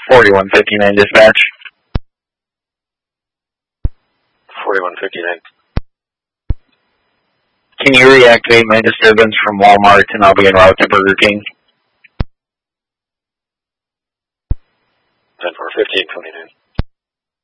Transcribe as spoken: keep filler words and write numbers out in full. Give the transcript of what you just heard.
forty-one fifty-nine dispatch. forty-one fifty-nine. Can you reactivate my disturbance from Walmart and I'll be en route to Burger King? ten four fifty-eight twenty-nine.